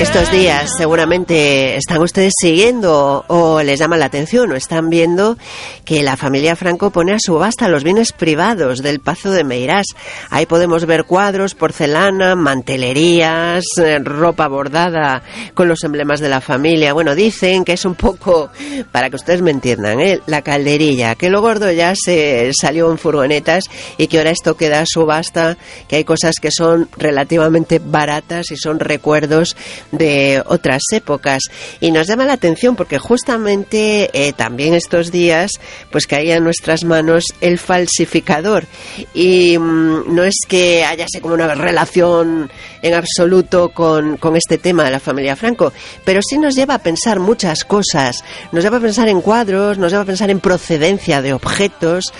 Estos días seguramente están ustedes siguiendo o les llama la atención o están viendo que la familia Franco pone a subasta los bienes privados del Pazo de Meirás. Ahí podemos ver cuadros, porcelana, mantelerías, ropa bordada con los emblemas de la familia. Bueno, dicen que es un poco, para que ustedes me entiendan, la calderilla, que lo gordo ya se salió en furgonetas y que ahora esto queda a subasta, que hay cosas que son relativamente baratas y son recuerdos de otras épocas. Y nos llama la atención porque justamente también estos días pues caía en nuestras manos el falsificador, y no es que haya como una relación en absoluto con este tema de la familia Franco, pero sí nos lleva a pensar muchas cosas. Nos lleva a pensar en cuadros, nos lleva a pensar en procedencia de objetos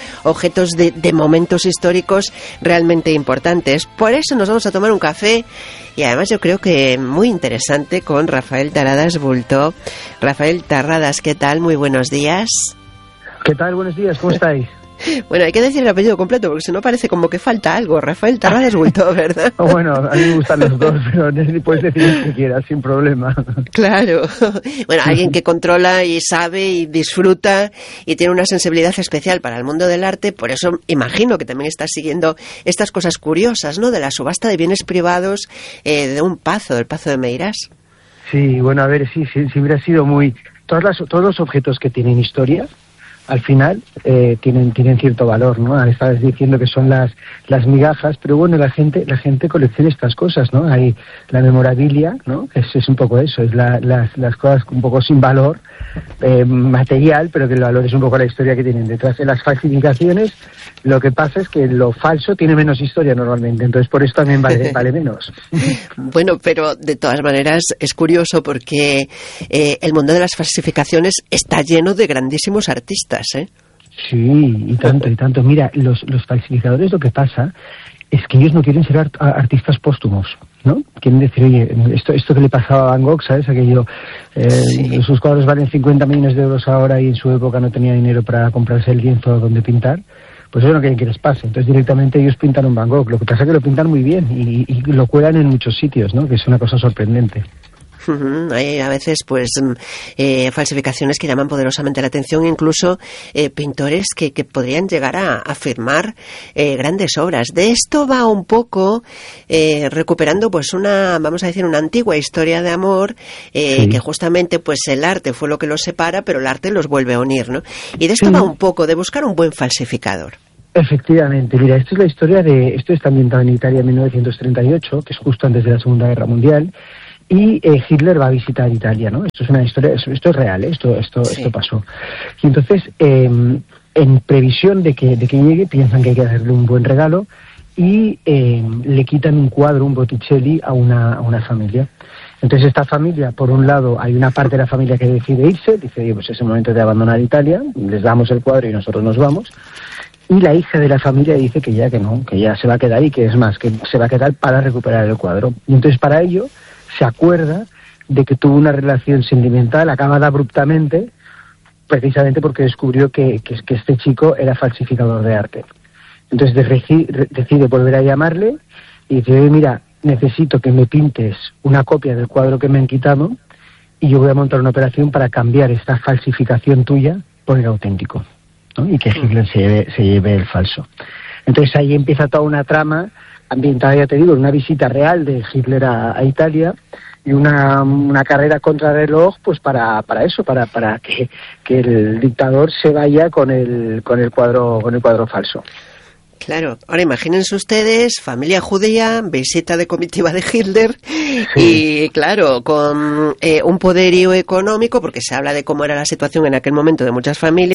de momentos históricos realmente importantes. Por eso nos vamos a tomar un café, y además yo creo que muy interesante, con Rafael Terradas Bultó. Rafael Terradas, ¿qué tal? Muy buenos días. ¿Qué tal? Buenos días, ¿cómo estáis? Bueno, hay que decir el apellido completo porque si no parece como que falta algo. Rafael Terradas Bultó, ¿verdad? Bueno, a mí me gustan los dos, pero puedes decir lo que quieras, sin problema. Claro. Bueno, alguien que controla y sabe y disfruta y tiene una sensibilidad especial para el mundo del arte. Por eso imagino que también estás siguiendo estas cosas curiosas, ¿no? De la subasta de bienes privados de un pazo, del Pazo de Meirás. Sí, bueno, a ver, sí hubiera sido muy... Todos los objetos que tienen historia, al final tienen cierto valor, ¿no? Estabas diciendo que son las migajas, pero bueno, la gente colecciona estas cosas, ¿no? Hay la memorabilia, ¿no? Es un poco eso, es las cosas un poco sin valor material, pero que el valor es un poco la historia que tienen detrás. De las falsificaciones, lo que pasa es que lo falso tiene menos historia normalmente, entonces por eso también vale menos. Bueno, pero de todas maneras es curioso porque el mundo de las falsificaciones está lleno de grandísimos artistas, ¿eh? Sí, y tanto. Mira, los falsificadores, lo que pasa es que ellos no quieren ser artistas póstumos, ¿no? Quieren decir, oye, esto que le pasaba a Van Gogh, ¿sabes? Aquello, sí. Sus cuadros valen 50 millones de euros ahora y en su época no tenía dinero para comprarse el lienzo donde pintar. Pues eso no quieren que les pase. Entonces directamente ellos pintan un Van Gogh. Lo que pasa es que lo pintan muy bien y lo cuelan en muchos sitios, ¿no? Que es una cosa sorprendente. Hay a veces pues falsificaciones que llaman poderosamente la atención, incluso pintores que podrían llegar a firmar grandes obras. De esto va un poco recuperando pues una antigua historia de amor, sí. Que justamente pues el arte fue lo que los separa, pero el arte los vuelve a unir, ¿no? Y de esto sí. Va un poco de buscar un buen falsificador. Efectivamente, mira, esto es la historia esto está ambientado en Italia en 1938, que es justo antes de la Segunda Guerra Mundial. Y Hitler va a visitar Italia, ¿no? Esto es una historia, esto es real, esto pasó. Y entonces, en previsión de que llegue, piensan que hay que hacerle un buen regalo y le quitan un cuadro, un Botticelli, a una familia. Entonces esta familia, por un lado, hay una parte de la familia que decide irse, dice, oye, pues es el momento de abandonar Italia, les damos el cuadro y nosotros nos vamos. Y la hija de la familia dice que ya se va a quedar y que es más, que se va a quedar para recuperar el cuadro. Y entonces para ello se acuerda de que tuvo una relación sentimental acabada abruptamente, precisamente porque descubrió que este chico era falsificador de arte. Entonces decide volver a llamarle y dice, mira, necesito que me pintes una copia del cuadro que me han quitado y yo voy a montar una operación para cambiar esta falsificación tuya por el auténtico, ¿no? Y que Hitler se lleve el falso. Entonces ahí empieza toda una trama ambientada, ya te digo, una visita real de Hitler a Italia y una carrera contrarreloj, pues para que el dictador se vaya con el cuadro falso. Claro, ahora imagínense ustedes, familia judía, visita de comitiva de Hitler, sí. Y claro, con un poderío económico, porque se habla de cómo era la situación en aquel momento de muchas familias.